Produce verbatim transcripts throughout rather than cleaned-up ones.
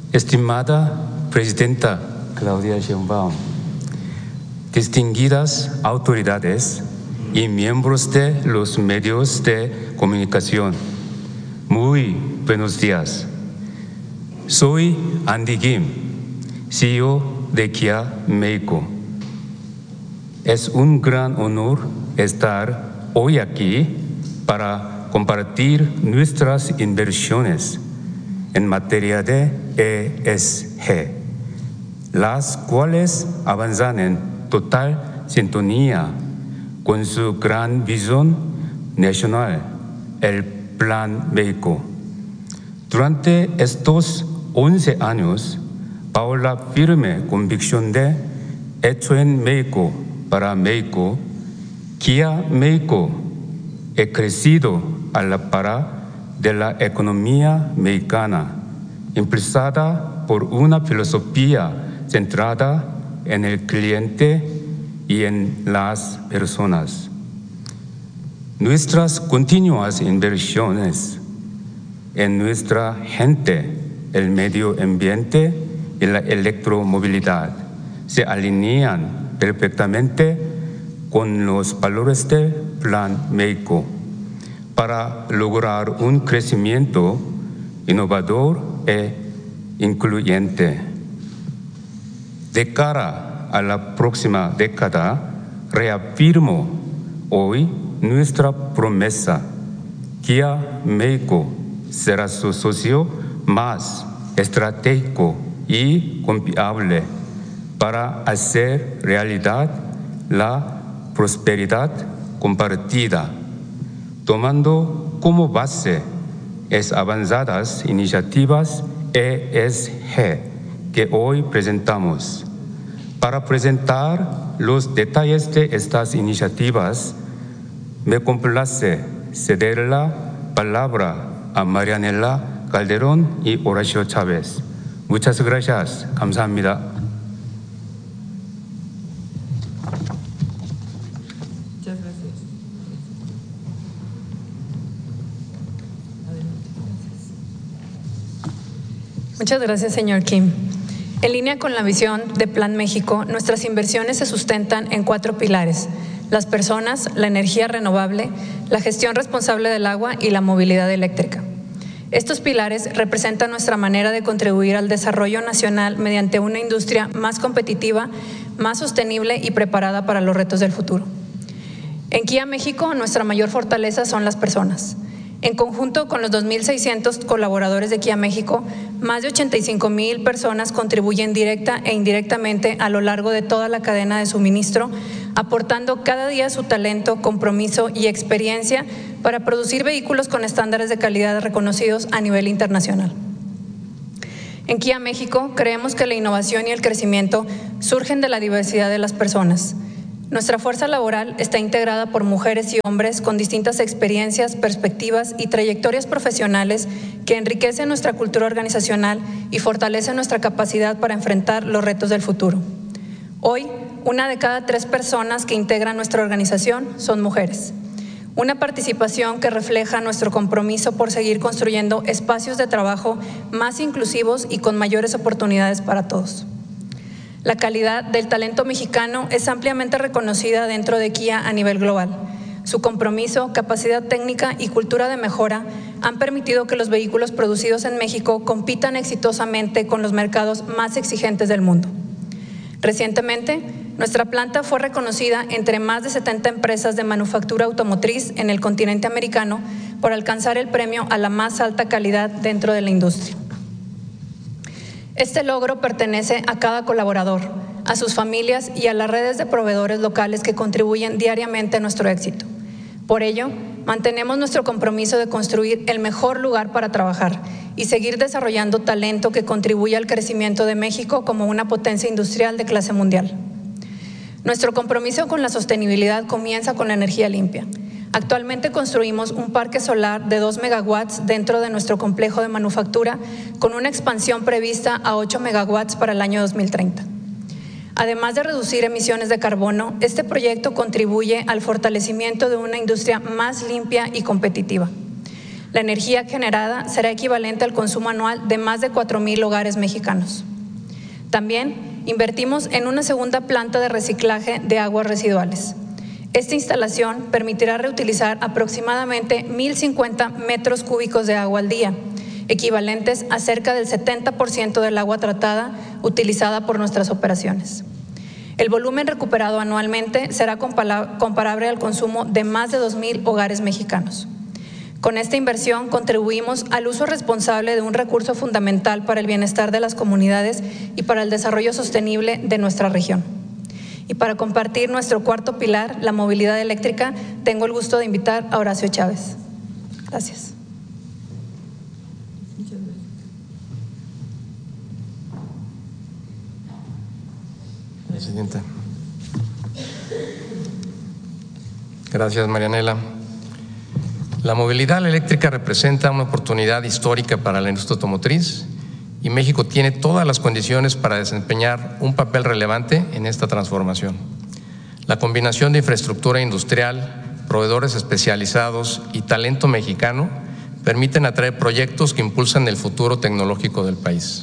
Estimada Presidenta Claudia Sheinbaum, distinguidas autoridades y miembros de los medios de comunicación, muy buenos días. Soy Andy Kim, C E O de Kia México. Es un gran honor estar hoy aquí para compartir nuestras inversiones en materia de E S G, las cuales avanzan en total sintonía con su gran visión nacional, el Plan México. Durante estos once años, bajo la firme convicción de hecho en México para México, Kia México ha crecido a la par de la economía mexicana, impulsada por una filosofía centrada en el cliente y en las personas. Nuestras continuas inversiones en nuestra gente, el medio ambiente y la electromovilidad se alinean perfectamente con los valores del Plan México para lograr un crecimiento innovador e incluyente. De cara a la próxima década, reafirmo hoy nuestra promesa: Kia México será su socio más estratégico y confiable para hacer realidad la prosperidad compartida, tomando como base las avanzadas iniciativas E S G que hoy presentamos. Para presentar los detalles de estas iniciativas, me complace ceder la palabra a Marianela Calderón y Horacio Chávez. Muchas gracias. 감사합니다. Muchas gracias. Muchas gracias, señor Kim. En línea con la visión de Plan México, nuestras inversiones se sustentan en cuatro pilares: las personas, la energía renovable, la gestión responsable del agua y la movilidad eléctrica. Estos pilares representan nuestra manera de contribuir al desarrollo nacional mediante una industria más competitiva, más sostenible y preparada para los retos del futuro. En Kia México, nuestra mayor fortaleza son las personas. En conjunto con los dos mil seiscientos colaboradores de Kia México, más de ochenta y cinco mil personas contribuyen directa e indirectamente a lo largo de toda la cadena de suministro, aportando cada día su talento, compromiso y experiencia para producir vehículos con estándares de calidad reconocidos a nivel internacional. En Kia México, creemos que la innovación y el crecimiento surgen de la diversidad de las personas. Nuestra fuerza laboral está integrada por mujeres y hombres con distintas experiencias, perspectivas y trayectorias profesionales que enriquecen nuestra cultura organizacional y fortalecen nuestra capacidad para enfrentar los retos del futuro. Hoy, una de cada tres personas que integran nuestra organización son mujeres. Una participación que refleja nuestro compromiso por seguir construyendo espacios de trabajo más inclusivos y con mayores oportunidades para todos. La calidad del talento mexicano es ampliamente reconocida dentro de Kia a nivel global. Su compromiso, capacidad técnica y cultura de mejora han permitido que los vehículos producidos en México compitan exitosamente con los mercados más exigentes del mundo. Recientemente, nuestra planta fue reconocida entre más de setenta empresas de manufactura automotriz en el continente americano por alcanzar el premio a la más alta calidad dentro de la industria. Este logro pertenece a cada colaborador, a sus familias y a las redes de proveedores locales que contribuyen diariamente a nuestro éxito. Por ello, mantenemos nuestro compromiso de construir el mejor lugar para trabajar y seguir desarrollando talento que contribuya al crecimiento de México como una potencia industrial de clase mundial. Nuestro compromiso con la sostenibilidad comienza con la energía limpia. Actualmente construimos un parque solar de dos megawatts dentro de nuestro complejo de manufactura, con una expansión prevista a ocho megawatts para el año dos mil treinta. Además de reducir emisiones de carbono, este proyecto contribuye al fortalecimiento de una industria más limpia y competitiva. La energía generada será equivalente al consumo anual de más de cuatro mil hogares mexicanos. También invertimos en una segunda planta de reciclaje de aguas residuales. Esta instalación permitirá reutilizar aproximadamente mil cincuenta metros cúbicos de agua al día, equivalentes a cerca del setenta por ciento del agua tratada utilizada por nuestras operaciones. El volumen recuperado anualmente será comparable al consumo de más de dos mil hogares mexicanos. Con esta inversión contribuimos al uso responsable de un recurso fundamental para el bienestar de las comunidades y para el desarrollo sostenible de nuestra región. Y para compartir nuestro cuarto pilar, la movilidad eléctrica, tengo el gusto de invitar a Horacio Chávez. Gracias. Presidenta. Gracias, Marianela. La movilidad eléctrica representa una oportunidad histórica para la industria automotriz y México tiene todas las condiciones para desempeñar un papel relevante en esta transformación. La combinación de infraestructura industrial, proveedores especializados y talento mexicano permiten atraer proyectos que impulsan el futuro tecnológico del país.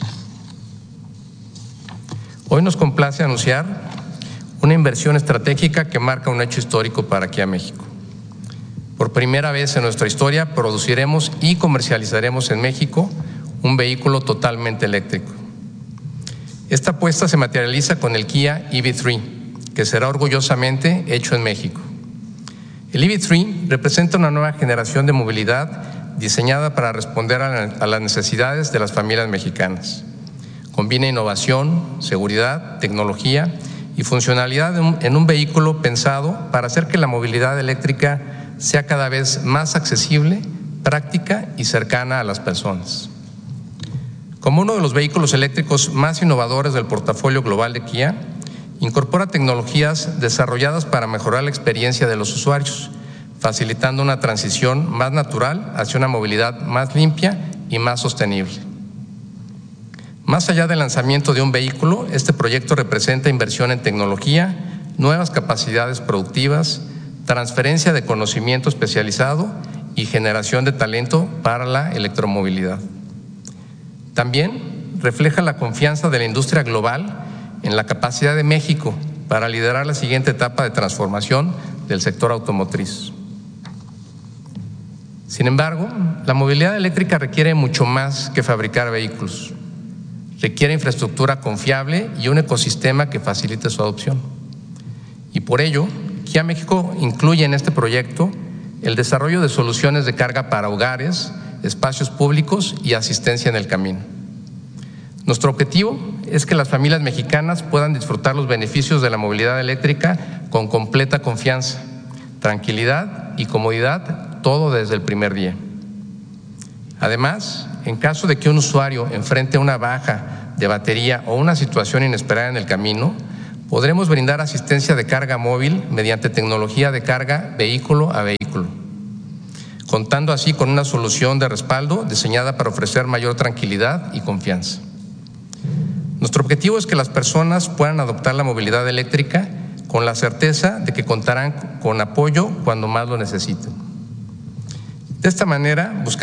Hoy nos complace anunciar una inversión estratégica que marca un hecho histórico para Kia México. Por primera vez en nuestra historia produciremos y comercializaremos en México un vehículo totalmente eléctrico. Esta apuesta se materializa con el Kia E V tres, que será orgullosamente hecho en México. El E V tres representa una nueva generación de movilidad diseñada para responder a las necesidades de las familias mexicanas. Combina innovación, seguridad, tecnología y funcionalidad en un vehículo pensado para hacer que la movilidad eléctrica sea cada vez más accesible, práctica y cercana a las personas. Como uno de los vehículos eléctricos más innovadores del portafolio global de Kia, incorpora tecnologías desarrolladas para mejorar la experiencia de los usuarios, facilitando una transición más natural hacia una movilidad más limpia y más sostenible. Más allá del lanzamiento de un vehículo, este proyecto representa inversión en tecnología, nuevas capacidades productivas, transferencia de conocimiento especializado y generación de talento para la electromovilidad. También refleja la confianza de la industria global en la capacidad de México para liderar la siguiente etapa de transformación del sector automotriz. Sin embargo, la movilidad eléctrica requiere mucho más que fabricar vehículos. Requiere infraestructura confiable y un ecosistema que facilite su adopción. Y por ello, Kia México incluye en este proyecto el desarrollo de soluciones de carga para hogares, espacios públicos y asistencia en el camino. Nuestro objetivo es que las familias mexicanas puedan disfrutar los beneficios de la movilidad eléctrica con completa confianza, tranquilidad y comodidad, todo desde el primer día. Además, en caso de que un usuario enfrente una baja de batería o una situación inesperada en el camino, podremos brindar asistencia de carga móvil mediante tecnología de carga vehículo a vehículo, contando así con una solución de respaldo diseñada para ofrecer mayor tranquilidad y confianza. Nuestro objetivo es que las personas puedan adoptar la movilidad eléctrica con la certeza de que contarán con apoyo cuando más lo necesiten. De esta manera, buscamos